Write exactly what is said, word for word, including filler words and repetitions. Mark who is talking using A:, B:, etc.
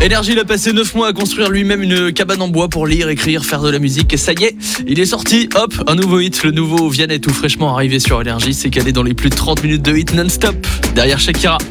A: Énergie, il a passé neuf mois à construire lui-même une cabane en bois pour lire, écrire, faire de la musique. Et ça y est, il est sorti. Hop, un nouveau hit. Le nouveau Vianney, tout fraîchement arrivé sur Énergie, s'est calé dans les plus de trente minutes de hit non-stop. Derrière Shakira.